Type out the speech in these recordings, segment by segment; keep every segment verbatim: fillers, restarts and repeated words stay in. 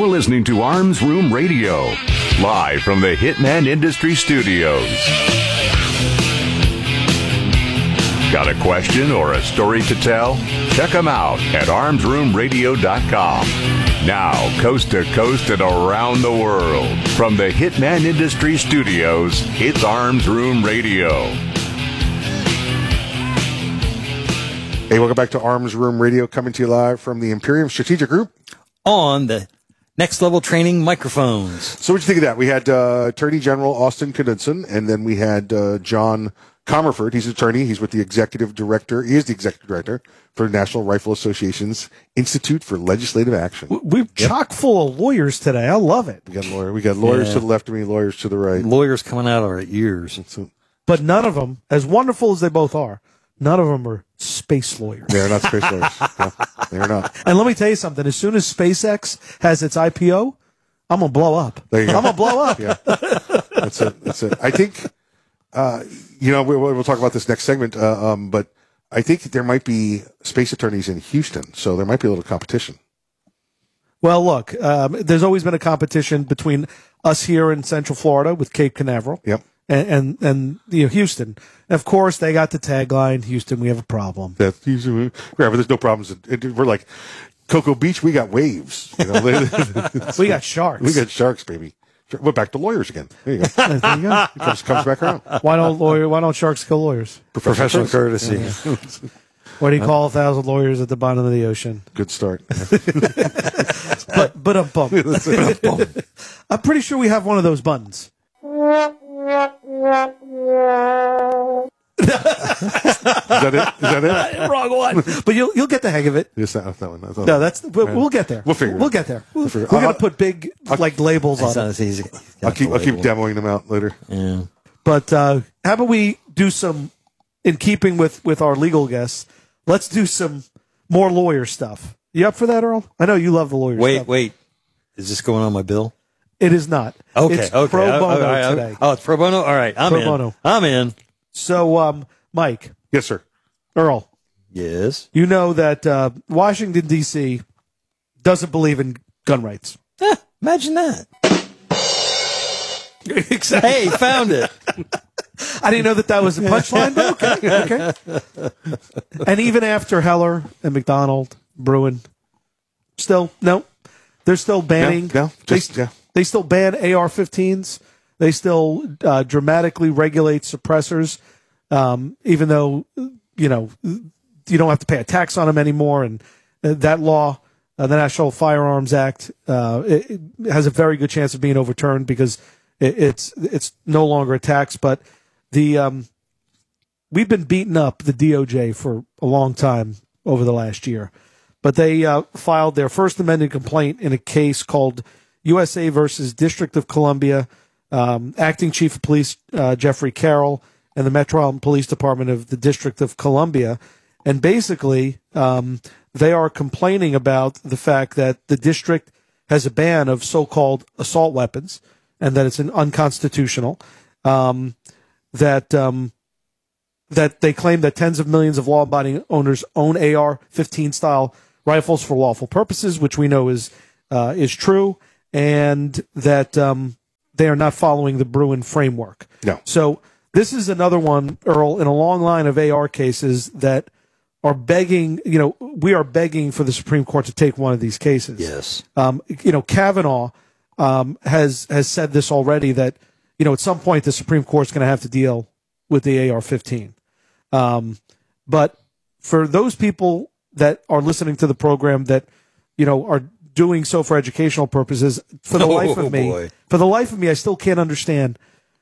You're listening to Arms Room Radio, live from the Hitman Industry Studios. Got a question or a story to tell? Check them out at arms room radio dot com. Now, coast to coast and around the world, from the Hitman Industry Studios, it's Arms Room Radio. Hey, welcome back to Arms Room Radio, coming to you live from the Imperium Strategic Group on the Next Level Training microphones. So what did you think of that? We had uh, Attorney General Austin Knudsen, and then we had uh, John Comerford. He's an attorney. He's with the executive director. He is the executive director for National Rifle Association's Institute for Legislative Action. We're yep. chock full of lawyers today. I love it. We got lawyer. We got lawyers yeah. to the left of me, lawyers to the right. Lawyers coming out of our ears. So, but none of them, as wonderful as they both are, none of them are space lawyers. They're not space lawyers. No, they're not. And let me tell you something. As soon as SpaceX has its I P O, I'm going to blow up. There you go. I'm going to blow up. Yeah. That's it. That's it. I think, uh, you know, we, we'll talk about this next segment, uh, um, but I think there might be space attorneys in Houston, so there might be a little competition. Well, look, um, there's always been a competition between us here in Central Florida with Cape Canaveral. Yep. And, and, and, you know, Houston. And of course, they got the tagline, Houston, we have a problem. That's Houston, yeah, but there's no problems. It, it, we're like, Cocoa Beach, we got waves. You know? We got sharks. We got sharks, baby. We're back to lawyers again. There you go. There you go. It comes, comes back around. Why don't lawyer? Why don't sharks kill lawyers? Professional, Professional courtesy. Yeah. What do you call a thousand lawyers at the bottom of the ocean? Good start. but but a bump. I'm pretty sure we have one of those buttons. Is that it? Is that it? Wrong one. But you'll you'll get the hang of it. Yes, that, that one. That's no, that's but we'll get there. We'll figure. We'll it get there. We'll, we'll we're gonna I'll, put big I'll, like labels on it. Easy. I'll keep I'll keep demoing them out later. Yeah. But uh, how about we do some, in keeping with with our legal guests? Let's do some more lawyer stuff. You up for that, Earl? I know you love the lawyer wait, stuff. Wait, wait. Is this going on my bill? It is not. Okay, it's okay. pro bono oh, oh, today. Oh, it's pro bono? All right, I'm pro in. Bono. I'm in. So, um, Mike. Yes, sir. Earl. Yes. You know that uh, Washington, D C doesn't believe in gun rights. Eh, imagine that. Exactly. Hey, found it. I didn't know that that was a punchline, but okay, okay. And even after Heller and McDonald, Bruin, still, no, they're still banning. No, no just, they, yeah. they still ban A R fifteens. They still uh, dramatically regulate suppressors, um, even though, you know, you don't have to pay a tax on them anymore. And uh, that law, uh, the National Firearms Act, uh, it, it has a very good chance of being overturned because it, it's it's no longer a tax. But the um, we've been beating up the D O J for a long time over the last year. But they uh, filed their first amended complaint in a case called U S A versus District of Columbia. Um, Acting Chief of Police uh, Jeffrey Carroll and the Metropolitan Police Department of the District of Columbia. And basically, um, they are complaining about the fact that the district has a ban of so-called assault weapons and that it's an unconstitutional. Um, that um, that they claim that tens of millions of law-abiding owners own A R fifteen style rifles for lawful purposes, which we know is uh, is true, and that um, they are not following the Bruin framework. No. So this is another one, Earl, in a long line of A R cases that are begging, you know, we are begging for the Supreme Court to take one of these cases. Yes. Um, you know, Kavanaugh um, has has said this already, that, you know, at some point the Supreme Court's going to have to deal with the A R fifteen. Um, but for those people that are listening to the program that, you know, are doing so for educational purposes, for the oh, life of me, boy. for the life of me, I still can't understand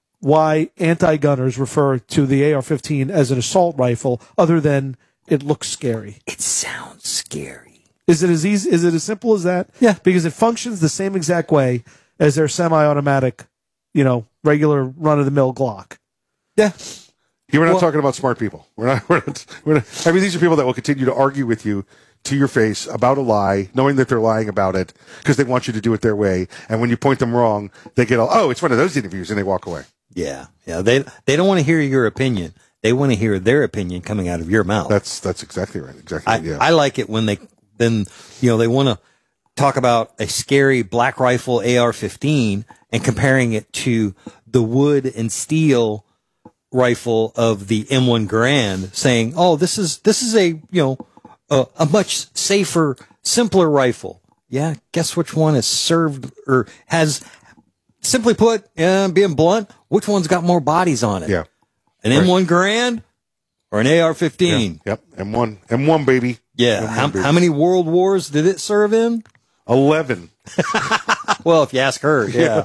why anti-gunners refer to the A R fifteen as an assault rifle, other than it looks scary. It sounds scary. Is it as easy? Is it as simple as that? Yeah. Because it functions the same exact way as their semi-automatic, you know, regular run-of-the-mill Glock. Yeah. Here we're not Well- talking about smart people. We're not, we're not, we're not. I mean, these are people that will continue to argue with you to your face about a lie, knowing that they're lying about it because they want you to do it their way. And when you point them wrong, they get all, oh, it's one of those interviews, and they walk away. Yeah. Yeah. They they don't want to hear your opinion. They want to hear their opinion coming out of your mouth. That's that's exactly right. Exactly. I, yeah. I like it when they then, you know, they want to talk about a scary black rifle A R fifteen and comparing it to the wood and steel rifle of the M one Garand, saying, "Oh, this is this is a you know a, a much safer, simpler rifle." Yeah, guess which one is served or has, simply put, uh, being blunt, which one's got more bodies on it? Yeah. An Right. M one Garand or an A R fifteen? Yeah. Yep. M one. M one, baby. Yeah. M one, How, baby. how many world wars did it serve in? eleven. Well, if you ask her, yeah.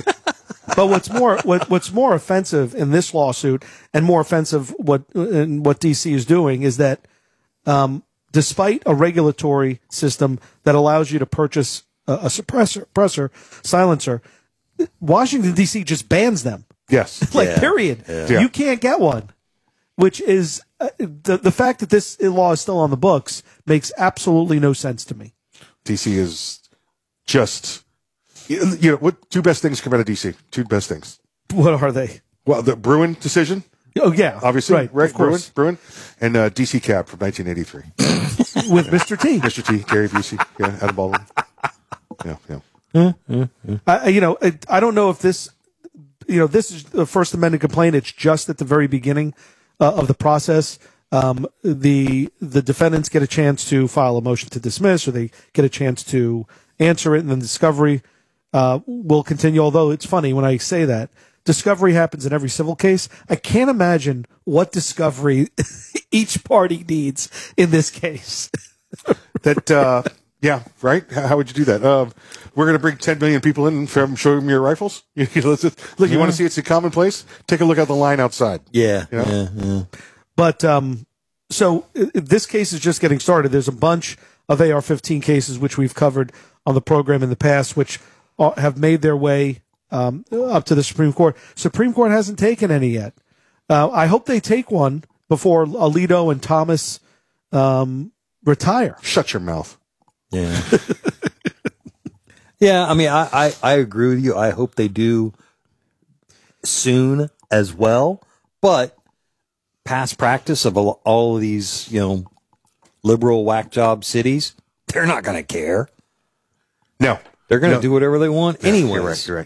But what's more what, what's more offensive in this lawsuit, and more offensive what in what D C is doing, is that um, despite a regulatory system that allows you to purchase a, a suppressor, suppressor, silencer, Washington D C just bans them. Yes. Like Yeah. period. Yeah. You can't get one. Which is uh, the the fact that this law is still on the books makes absolutely no sense to me. D C is just, you know, what two best things come out of D C? Two best things. What are they? Well, the Bruin decision, Oh yeah, obviously, right, right? of course. Bruin, Bruin, and uh, D C Cab from nineteen eighty-three. With Mister T. Mister T, Gary Busey, yeah, Adam Baldwin. Yeah, yeah. I, you know, I, I don't know if this, you know, this is the First Amendment complaint. It's just at the very beginning uh, of the process. Um, the the defendants get a chance to file a motion to dismiss, or they get a chance to answer it, and then discovery uh, will continue. Although it's funny when I say that. Discovery happens in every civil case. I can't imagine what discovery each party needs in this case. That, uh, yeah, right? How, how would you do that? Um, we're going to bring ten million people in and show them your rifles. You know, let's just- look, you want to see it's a commonplace? Take a look at the line outside. Yeah. You know? Yeah. Yeah. But um, so i- i- this case is just getting started. There's a bunch of A R fifteen cases which we've covered on the program in the past, which are, have made their way um, up to the Supreme Court. Supreme Court hasn't taken any yet. Uh, I hope they take one before Alito and Thomas um, retire. Shut your mouth. Yeah. Yeah. I mean, I, I, I agree with you. I hope they do soon as well. But past practice of all, all of these, you know, liberal whack job cities, they're not going to care. No. They're going to No. do whatever they want anyway. You're right. You're right.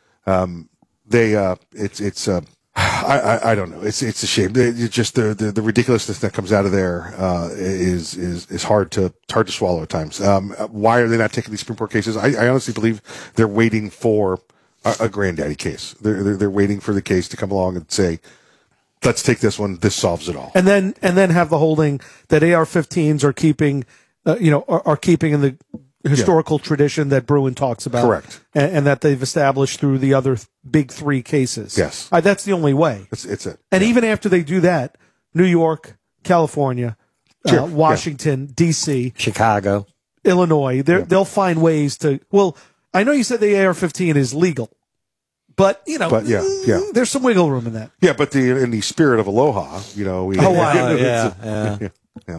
Um, they, uh, it's, it's, uh, I, I, I don't know. It's, it's a shame. It's just the, the, the ridiculousness that comes out of there, uh, is, is, is hard to, hard to swallow at times. Um, why are they not taking these Supreme Court cases? I, I honestly believe they're waiting for a, a granddaddy case. They're, they're, they're waiting for the case to come along and say, let's take this one. This solves it all. And then and then have the holding that A R fifteens are keeping, uh, you know, are, are keeping in the historical tradition that Bruin talks about. Correct. And, and that they've established through the other th- big three cases. Yes. Uh, that's the only way. It's, it's it. And even after they do that, New York, California, Sure. uh, Washington, D C, Chicago. Illinois, they're- they'll find ways to. Well, I know you said the A R fifteen is legal, but you know, But, yeah, yeah. there's some wiggle room in that. Yeah, but the, in the spirit of aloha, you know, we, Oh, wow. Uh, yeah. Yeah. yeah, yeah.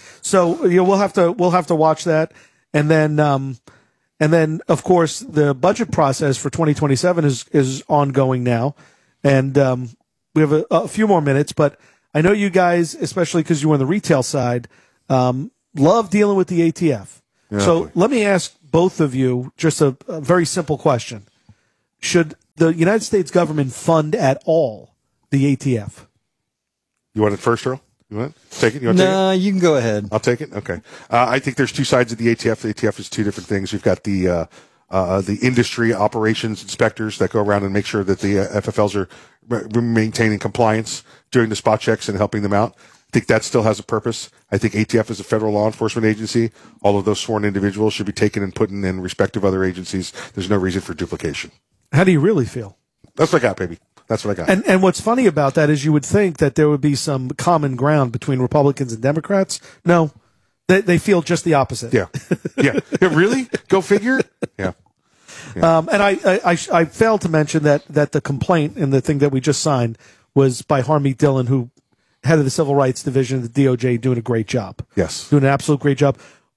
So you know, we'll have to we'll have to watch that, and then um, and then of course the budget process for twenty twenty-seven is is ongoing now, and um, we have a, a few more minutes. But I know you guys, especially because you were on the retail side, um, love dealing with the A T F. So boy. let me ask both of you just a, a very simple question: should the United States government fund at all the A T F? You want it first, Earl? You want it? Take it? You want to take it? Nah, you can go ahead. I'll take it. Okay. Uh, I think there's two sides of the A T F. The A T F is two different things. You've got the uh, uh, the industry operations inspectors that go around and make sure that the uh, F F Ls are re- maintaining compliance, doing the spot checks, and helping them out. I think that still has a purpose. I think A T F is a federal law enforcement agency. All of those sworn individuals should be taken and put in, in respective other agencies. There's no reason for duplication. How do you really feel? That's what I got, baby. That's what I got. And and what's funny about that is you would think that there would be some common ground between Republicans and Democrats. No, they they feel just the opposite. yeah. yeah. Yeah. Really? Go figure? Yeah. Um, and I, I, I, I failed to mention that that the complaint and the thing that we just signed was by Harmeet Dillon, who head of the Civil Rights Division of the D O J, doing a great job. Yes. Doing an absolute great job.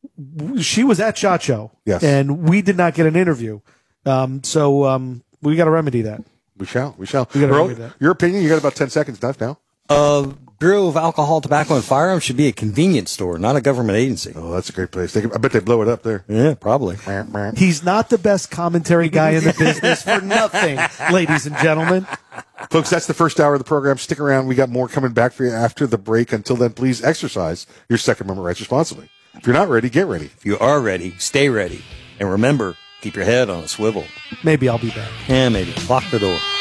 She was at SHOT Show. Yes. And we did not get an interview. Um, so um, we got to remedy that. We shall. We shall. We gotta Earl, remedy that. your opinion? You got about ten seconds left now. Uh, Bureau of Alcohol, Tobacco, and Firearms should be a convenience store, not a government agency. Oh, that's a great place. They, I bet they blow it up there. Yeah, probably. He's not the best commentary guy in the business for nothing, ladies and gentlemen. Folks, that's the first hour of the program. Stick around. We got more coming back for you after the break. Until then, please exercise your Second Amendment rights responsibly. If you're not ready, get ready. If you are ready, stay ready. And remember, keep your head on a swivel. Maybe I'll be back. Yeah, maybe. Lock the door.